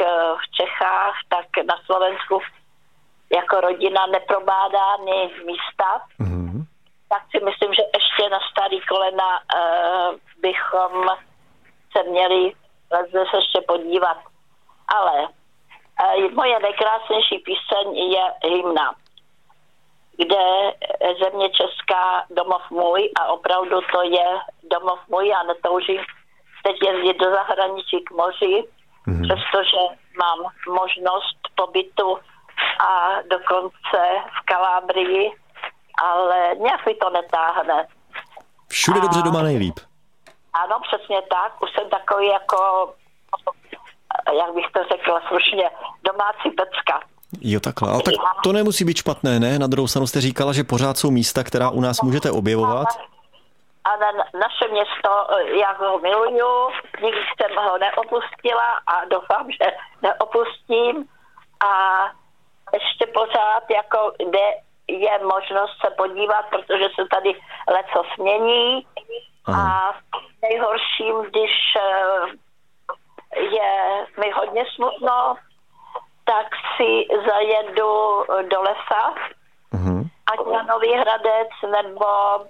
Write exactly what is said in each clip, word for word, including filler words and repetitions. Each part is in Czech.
v Čechách, tak na Slovensku jako rodina neprobádány místa. Mm-hmm. Tak si myslím, že ještě na starý kolena uh, bychom se měli se ještě podívat. Ale uh, moje nejkrásnější píseň je hymna, kde země česká domov můj a opravdu to je domov můj a netoužím teď jezdit do zahraničí k moři, mm-hmm. přestože mám možnost pobytu a dokonce v Kalábrii, ale nějak mi to netáhne. Všude a, dobře, doma nejlíp. Ano, přesně tak. Už jsem takový jako, jak bych to řekla slušně, domácí pecka. Jo, takhle. Ale tak to nemusí být špatné, ne? Na druhou stranu jste říkala, že pořád jsou místa, která u nás můžete objevovat. A na naše město, já ho miluju, nikdy jsem ho neopustila a doufám, že neopustím. A ještě pořád, jako kde je možnost se podívat, protože se tady leco smění. Aha. A nejhorším, když je mi hodně smutno, tak si zajedu do lesa, uh-huh. ať na Nový Hradec, nebo uh,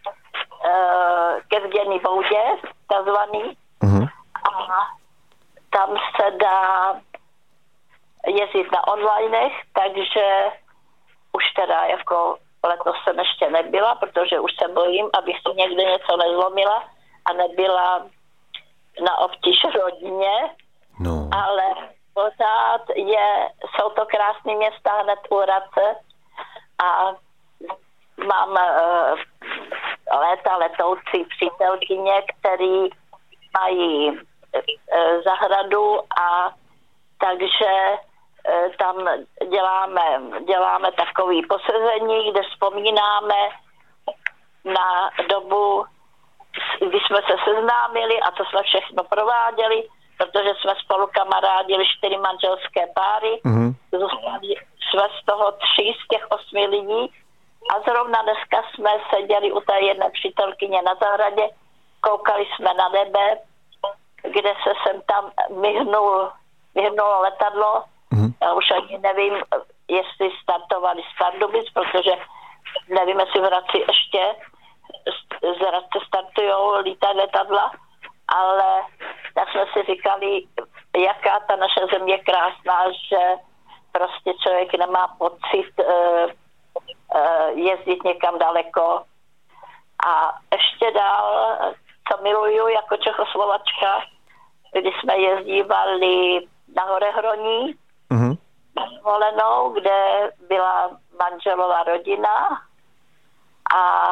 ke Zděný Boudě, takzvaný. Uh-huh. A tam se dá jezdit na onlinech, takže už teda jako letos jsem ještě nebyla, protože už se bojím, abych si někde něco nezlomila a nebyla na obtíž rodině, no. Ale pořád je, jsou to krásné města hned u Hradce a mám uh, léta letoucí přítelkyně, který mají uh, zahradu a takže uh, tam děláme, děláme takové posezení, kde vzpomínáme na dobu, kdy jsme se seznámili a co jsme všechno prováděli, protože jsme spolu kamarádili čtyři manželské páry, mm-hmm. zůstali jsme z toho tři z těch osmi lidí a zrovna dneska jsme seděli u té jedné přítelkyně na zahradě, koukali jsme na nebe, kde se sem tam myhnul, myhnulo letadlo. Mm-hmm. Já už ani nevím, jestli startovali z Pardubic, protože nevím, jestli v Hradci ještě z Hradce startujou lítají letadla, ale tak jsme si říkali, jaká ta naše země je krásná, že prostě člověk nemá pocit uh, uh, jezdit někam daleko. A ještě dál, co miluju jako Čechoslovačka, když jsme jezdívali na Horehroní, mm-hmm. na dovolenou, kde byla manželová rodina a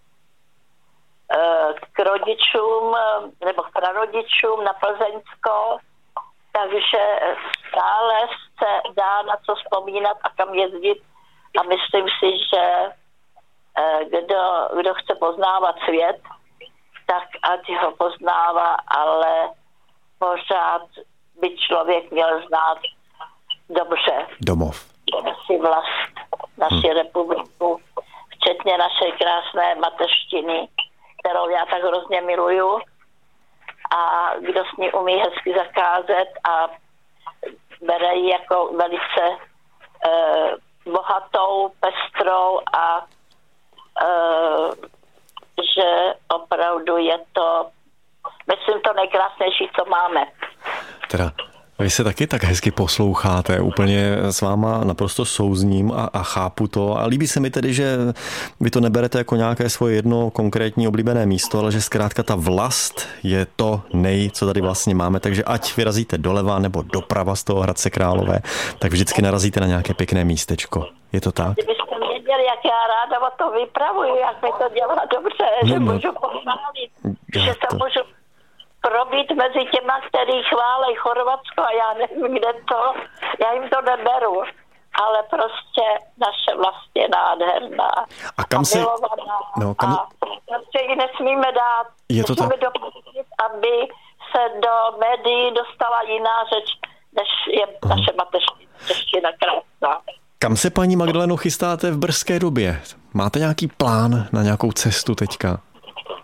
k rodičům nebo k prarodičům na Plzeňsko, takže stále se dá na co vzpomínat a kam jezdit a myslím si, že kdo, kdo chce poznávat svět, tak ať ho poznává, ale pořád by člověk měl znát dobře domov, naši vlast, naši hmm. republiku, včetně naší krásné mateřštiny, kterou já tak hrozně miluju a kdo s ní umí hezky zakázat a bere ji jako velice eh, bohatou, pestrou a eh, že opravdu je to, myslím, to nejkrásnější, co máme. Teda vy se taky tak hezky posloucháte, úplně s váma naprosto souzním a, a chápu to. A líbí se mi tedy, že vy to neberete jako nějaké svoje jedno konkrétní oblíbené místo, ale že zkrátka ta vlast je to nej, co tady vlastně máme. Takže ať vyrazíte doleva nebo doprava z toho Hradce Králové, tak vždycky narazíte na nějaké pěkné místečko. Je to tak? Kdybyste věděli, jak já ráda o to vypravuju, jak mi to dělá dobře, no, že no. můžu pochválit, že se můžu probít mezi těma, který chválej Chorvatsko a já nevím, kde to, já jim to neberu, ale prostě naše vlast je nádherná a, kam a si... milovaná no, kam... a prostě ji nesmíme dát, je to nesmíme tak? dopustit, aby se do médií dostala jiná řeč, než je uh-huh. naše mateřština krásná. Kam se, paní Magdaleno, chystáte v brzké době? Máte nějaký plán na nějakou cestu teďka?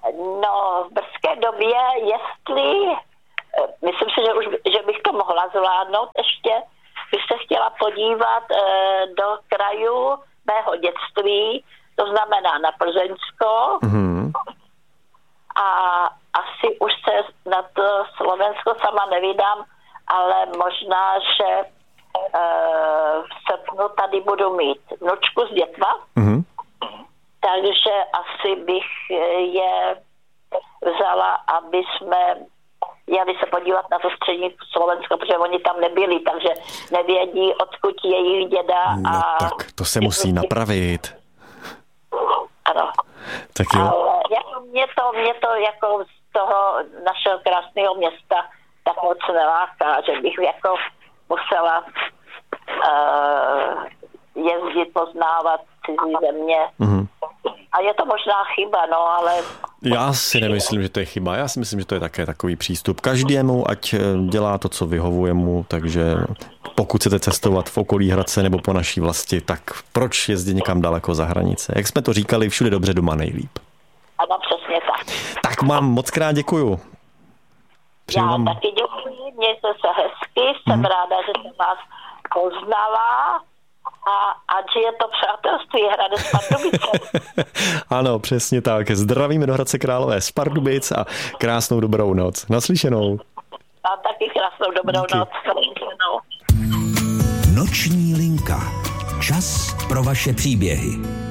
No, v brzké době, jestli, myslím si, že už že bych to mohla zvládnout, zvládnout ještě, bych se chtěla podívat e, do krajů mého dětství, to znamená na Plzeňsko. Mm-hmm. A asi už se na to Slovensko sama nevydám, ale možná, že e, v srpnu tady budu mít vnučku s dětma, mm-hmm. takže asi bych je vzala, aby jsme jeli se podívat na to střední Slovensko, protože oni tam nebyli, takže nevědí, odkud jejich děda. No a tak to se musí napravit. Ano. Tak jo. Ale jako mě, to, mě to jako z toho našeho krásného města tak moc neláká, že bych jako musela uh, jezdit, poznávat cizí země. Mm-hmm. A je to možná chyba, no, ale... Já si nemyslím, že to je chyba. Já si myslím, že to je také takový přístup každému, ať dělá to, co vyhovuje mu, takže pokud chcete cestovat v okolí Hradce nebo po naší vlasti, tak proč jezdit někam daleko za hranice? Jak jsme to říkali, všude dobře, doma nejlíp. Ano, přesně tak. Tak vám moc krát děkuju. Přeju Já vám... taky děkuji, mějte se hezky, jsem hmm. ráda, že jsem vás poznala. A ať je to přátelství Hradec Pardubice. Ano, přesně tak. Zdravíme do Hradce Králové z Pardubic a krásnou dobrou noc. Naslyšenou. A taky krásnou dobrou Díky. noc. Naslyšenou. Noční linka. Čas pro vaše příběhy.